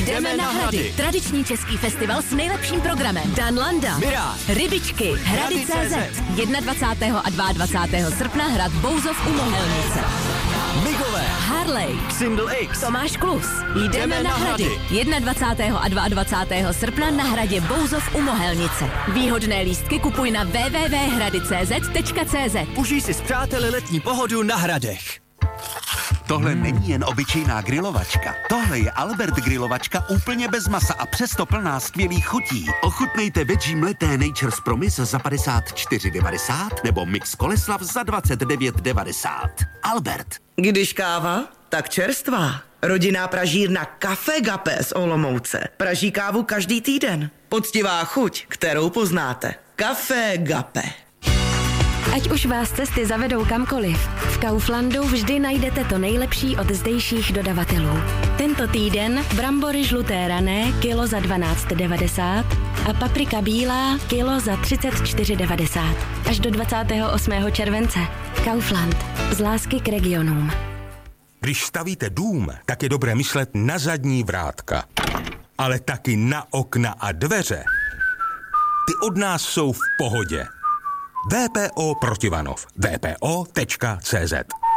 Jdeme na Hrady. Tradiční český festival s nejlepším programem. Dan Landa, Miráž, Rybičky, Hrady.cz. 21. a 22. srpna Hrad Bouzov u Mohelnice. Migové, Harley, Symbol X, Tomáš Klus. Jdeme na Hrady. 21. a 22. srpna na Hradě Bouzov u Mohelnice. Výhodné lístky kupuj na www.hrady.cz. Užij si s přáteli letní pohodu na Hradech. Tohle není jen obyčejná grilovačka. Tohle je Albert grilovačka úplně bez masa a přesto plná skvělých chutí. Ochutnejte veggie mleté Nature's Promise za 54,90 nebo mix Koleslav za 29,90. Albert. Když káva, tak čerstvá. Rodinná pražírna Café Gapé z Olomouce praží kávu každý týden. Poctivá chuť, kterou poznáte. Café Gapé. Ať už vás cesty zavedou kamkoliv, v Kauflandu vždy najdete to nejlepší od zdejších dodavatelů. Tento týden brambory žluté rané kilo za 12,90 a paprika bílá kilo za 34,90. Až do 28. července. Kaufland. Z lásky k regionům. Když stavíte dům, tak je dobré myslet na zadní vrátka. Ale taky na okna a dveře. Ty od nás jsou v pohodě. VPO Protivanov. VPO.cz.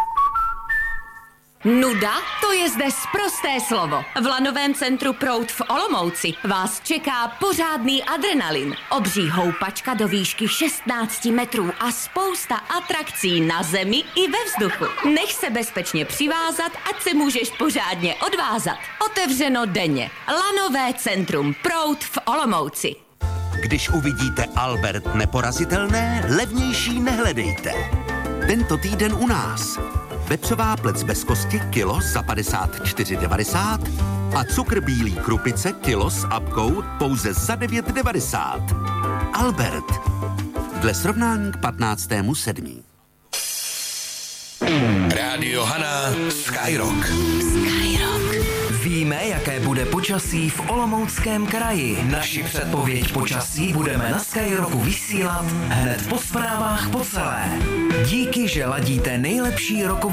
Nuda, to je zde sprosté slovo. V lanovém centru Proud v Olomouci vás čeká pořádný adrenalin, obří houpačka do výšky 16 metrů a spousta atrakcí na zemi i ve vzduchu. Nech se bezpečně přivázat, ať se můžeš pořádně odvázat. Otevřeno denně. Lanové centrum Proud v Olomouci. Když uvidíte Albert neporazitelné, levnější nehledejte. Tento týden u nás. Vepřová plec bez kosti kilo za 54,90 a cukr bílý krupice kilo s apkou pouze za 9,90. Albert. Dle srovnání k 15.7. Rádio Hana, Skyrock. Víme, jaké bude počasí v Olomouckém kraji. Naši předpověď počasí budeme na Skyrocku vysílat hned po zprávách po celé. Díky, že ladíte nejlepší rokovou